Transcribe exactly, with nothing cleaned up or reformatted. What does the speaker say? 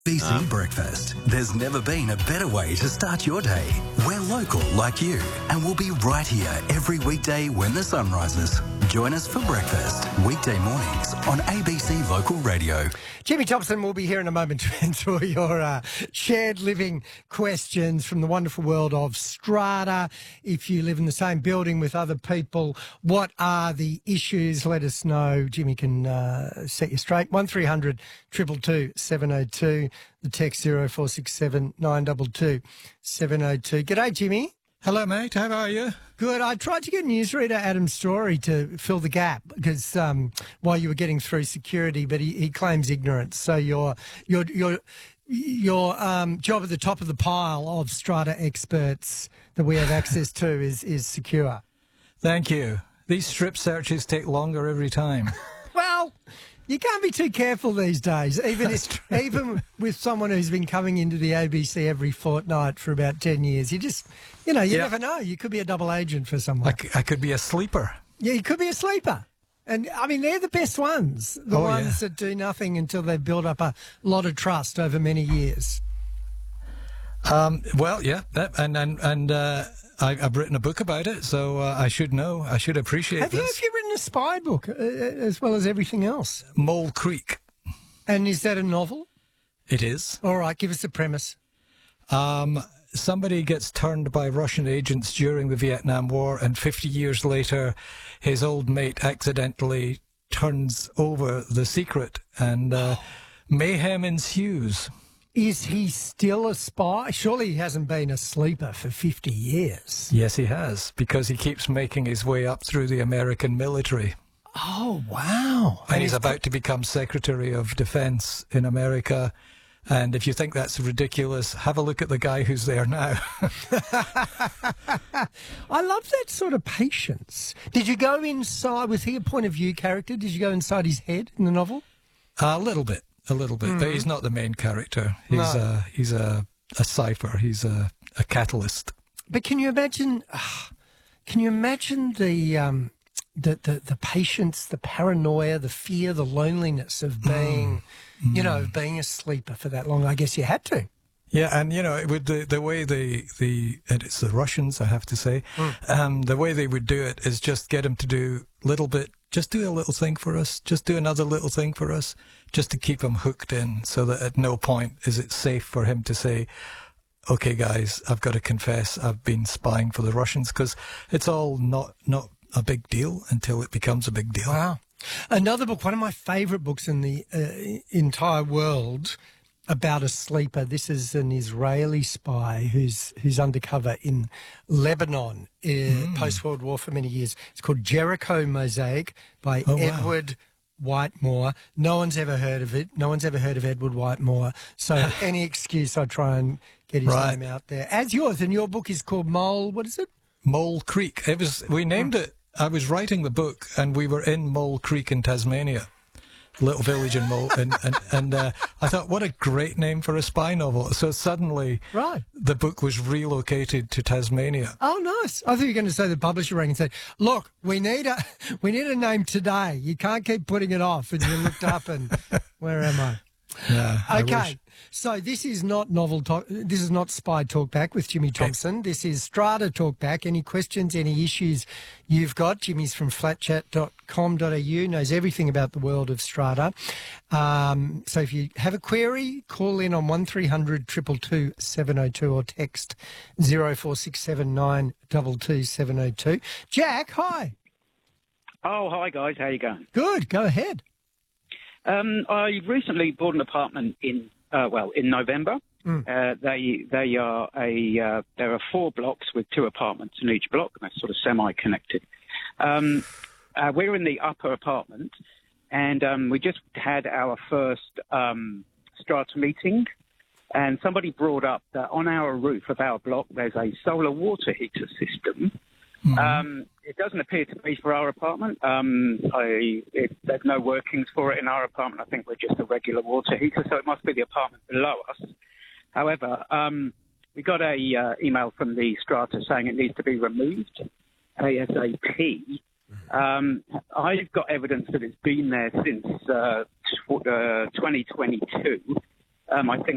B C um, Breakfast. There's never been a better way to start your day. We're local like you, and we'll be right here every weekday when the sun rises. Join us for breakfast, weekday mornings on A B C Local Radio. Jimmy Thompson will be here in a moment to answer your uh, shared living questions from the wonderful world of strata. If you live in the same building with other people, what are the issues? Let us know. Jimmy can uh, set you straight. one three hundred two two two seven oh two. The text zero four six seven nine two two seven oh two. G'day, Jimmy. Hello, mate. How are you? Good. I tried to get newsreader Adam Story to fill the gap because um, while you were getting through security, but he, he claims ignorance. So your your your your um, job at the top of the pile of strata experts that we have access to is is secure. Thank you. These strip searches take longer every time. Well, you can't be too careful these days, even if, even with someone who's been coming into the A B C every fortnight for about ten years. You just, you know, you yeah. never know. You could be a double agent for someone. I, c- I could be a sleeper. Yeah, you could be a sleeper. And, I mean, they're the best ones, the oh, ones yeah. that do nothing until they've built up a lot of trust over many years. Um, well, yeah, that, and and, and uh, I, I've written a book about it, so uh, I should know. I should appreciate have this. You, have you written a spy book uh, as well as everything else? Mole Creek. And is that a novel? It is. All right, give us the premise. Um, somebody gets turned by Russian agents during the Vietnam War, and fifty years later, his old mate accidentally turns over the secret, and uh, mayhem ensues. Is he still a spy? Surely he hasn't been a sleeper for fifty years. Yes, he has, because he keeps making his way up through the American military. Oh, wow. And, and he's about to become Secretary of Defense in America. And if you think that's ridiculous, have a look at the guy who's there now. I love that sort of patience. Did you go inside, was he a point of view character? Did you go inside his head in the novel? A little bit. A little bit, mm. but he's not the main character. He's no. a he's a, a cipher. He's a, a catalyst. But can you imagine? Uh, can you imagine the, um, the the the patience, the paranoia, the fear, the loneliness of being, mm. you know, being a sleeper for that long? I guess you had to. Yeah, and you know, with the the way the the and it's the Russians, I have to say, mm. um, the way they would do it is just get him to do little bit. Just do a little thing for us. Just do another little thing for us, just to keep him hooked in, so that at no point is it safe for him to say, "Okay, guys, I've got to confess, I've been spying for the Russians," because it's all not not a big deal until it becomes a big deal. Wow! Another book, one of my favourite books in the uh, entire world, about a sleeper. This is an Israeli spy who's who's undercover in Lebanon, uh, mm. post-World War for many years. It's called Jericho Mosaic by oh, Edward wow. Whitemore. No one's ever heard of it. No one's ever heard of Edward Whitemore. So any excuse, I try and get his right. name out there. As yours, and your book is called Mole, what is it? Mole Creek. It was. We named it, I was writing the book, and we were in Mole Creek in Tasmania. Little village in Mole, and and, and uh, I thought, what a great name for a spy novel. So suddenly, right, the book was relocated to Tasmania. Oh, nice! I thought you were going to say the publisher rang and said, "Look, we need a we need a name today. You can't keep putting it off." And you looked up, and where am I? Yeah. Okay. So this is not novel talk. This is not Spy Talkback with Jimmy Thompson. This is Strata Talkback. Any questions, any issues you've got? Jimmy's from flat chat dot com dot a u, knows everything about the world of strata. Um, so if you have a query, call in on one three hundred two two two seven oh two or text zero four six seven nine two two seven oh two. Jack, hi. Oh, hi guys. How you going? Good. Go ahead. Um, I recently bought an apartment in, uh, well, in November. Mm. Uh, they they are a uh, there are four blocks with two apartments in each block, and they're sort of semi-connected. Um, uh, we're in the upper apartment, and um, we just had our first um, strata meeting, and somebody brought up that on our roof of our block there's a solar water heater system. Mm-hmm. Um, it doesn't appear to be for our apartment. Um, I, it, there's no workings for it in our apartment. I think we're just a regular water heater, so it must be the apartment below us. However, um, we got a uh, email from the strata saying it needs to be removed ASAP. Um, I've got evidence that it's been there since uh, tw- uh, twenty twenty-two. Um, I think